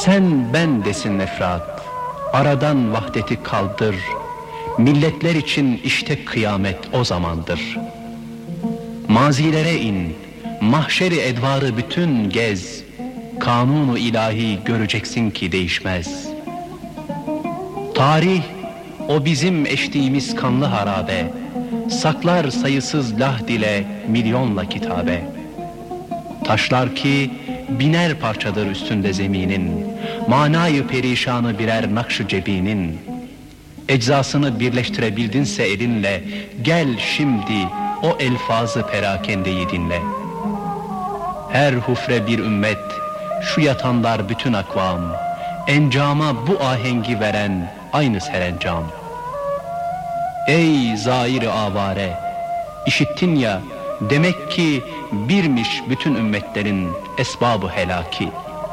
Sen ben desin Efrat, aradan vahdeti kaldır. Milletler için işte kıyamet o zamandır. Mazilere in, mahşeri edvarı bütün gez. Kanunu ilahi göreceksin ki değişmez. Tarih, o bizim eştiğimiz kanlı harabe, saklar sayısız lahd ile milyonla kitabe. Taşlar ki biner parçadır üstünde zeminin, manayı perişanı birer nakş-ı cebinin. Eczasını birleştirebildinse elinle, gel şimdi o elfazı perakendeyi dinle. Her hufre bir ümmet, şu yatanlar bütün akvam, encama bu ahengi veren aynı serencam. Ey zair-i avare, işittin ya, demek ki birmiş bütün ümmetlerin esbab-ı helaki.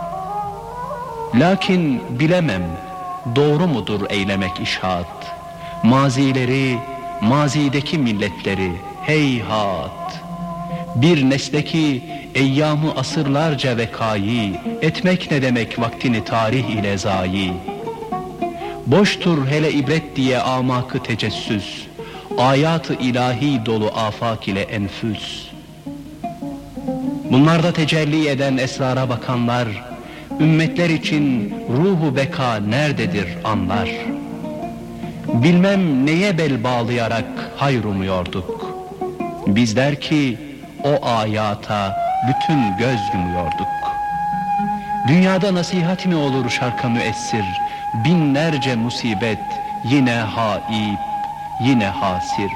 Lakin bilemem, doğru mudur eylemek işhat, mazileri, mazideki milletleri heyhat. Bir nesleki eyyamı asırlarca vekayı, etmek ne demek vaktini tarih ile zayi. Boştur hele ibret diye amakı tecessüs, ayat-ı ilahi dolu afak ile enfüs. Bunlarda tecelli eden esrara bakanlar, ümmetler için ruhu beka nerededir anlar. Bilmem neye bel bağlayarak hayır umuyorduk. Bizler ki o ayata bütün göz yumuyorduk. Dünyada nasihat mi olur şarka müessir, binlerce musibet yine haib, yine hasir.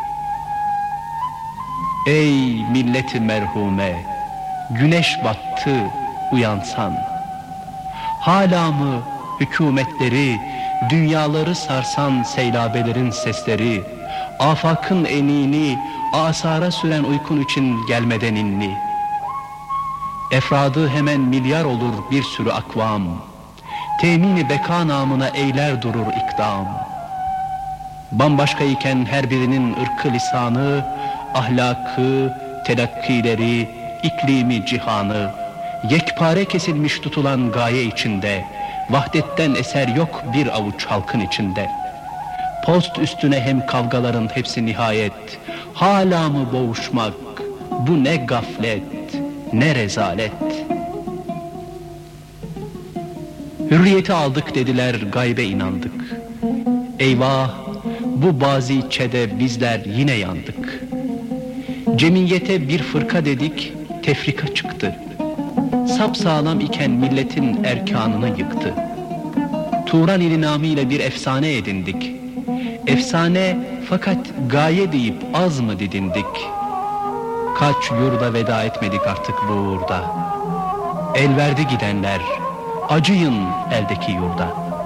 Ey milleti merhume, güneş battı uyansan. Hala mı hükümetleri, dünyaları sarsan seylabelerin sesleri, afakın enini, asara süren uykun için gelmeden inni. Efradı hemen milyar olur bir sürü akvam, temini beka namına eyler durur ikdam. Bambaşka iken her birinin ırkı lisanı, ahlakı, telakkileri, iklimi cihanı, yekpare kesilmiş tutulan gaye içinde, vahdetten eser yok bir avuç halkın içinde. Post üstüne hem kavgaların hepsi nihayet, hala mı boğuşmak, bu ne gaflet, ne rezalet. Hürriyeti aldık dediler, gaybe inandık. Eyvah, bu bazı-i bizler yine yandık. Cemiyete bir fırka dedik, tefrika çıktı. Sapsağlam iken milletin erkanını yıktı. Turan ili namıyla bir efsane edindik. Efsane fakat gaye deyip az mı didindik? Kaç yurda veda etmedik artık bu uğurda. El verdi gidenler, acıyın eldeki yurda.